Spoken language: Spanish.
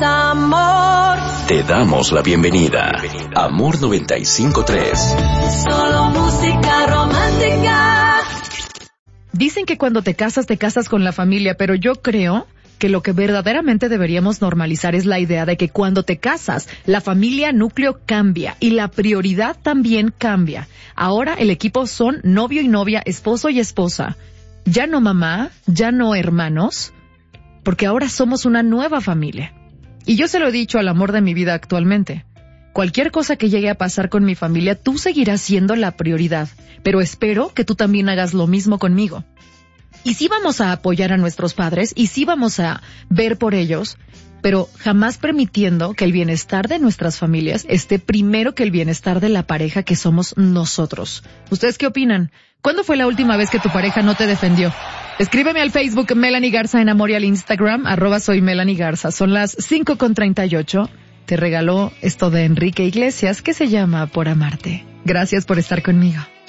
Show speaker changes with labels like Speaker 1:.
Speaker 1: amor.
Speaker 2: Te damos la bienvenida. Amor 95.3.
Speaker 1: Solo música romántica.
Speaker 3: Dicen que cuando te casas con la familia, pero yo creo que lo que verdaderamente deberíamos normalizar es la idea de que cuando te casas, la familia núcleo cambia y la prioridad también cambia. Ahora el equipo son novio y novia, esposo y esposa. Ya no mamá, ya no hermanos, porque ahora somos una nueva familia. Y yo se lo he dicho al amor de mi vida actualmente. Cualquier cosa que llegue a pasar con mi familia, tú seguirás siendo la prioridad, pero espero que tú también hagas lo mismo conmigo. Y sí vamos a apoyar a nuestros padres, y sí vamos a ver por ellos, pero jamás permitiendo que el bienestar de nuestras familias esté primero que el bienestar de la pareja que somos nosotros. ¿Ustedes qué opinan? ¿Cuándo fue la última vez que tu pareja no te defendió? Escríbeme al Facebook Melanie Garza en amor y al Instagram @soy Melanie Garza. Son las 5:38. Te regaló esto de Enrique Iglesias que se llama Por Amarte. Gracias por estar conmigo.